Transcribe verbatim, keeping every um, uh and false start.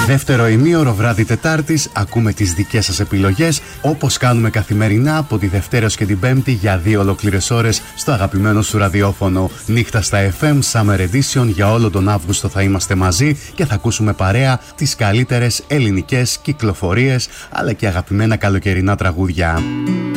Δεύτερο ημίωρο βράδυ Τετάρτης, ακούμε τις δικές σας επιλογές, όπως κάνουμε καθημερινά από τη Δευτέρα ως και την Πέμπτη για δύο ολόκληρες ώρες στο αγαπημένο σου ραδιόφωνο. Νύχτα στα εφ εμ Summer Edition, για όλο τον Αύγουστο θα είμαστε μαζί και θα ακούσουμε παρέα τις καλύτερες ελληνικές κυκλοφορίες αλλά και αγαπημένα καλοκαιρινά τραγούδια.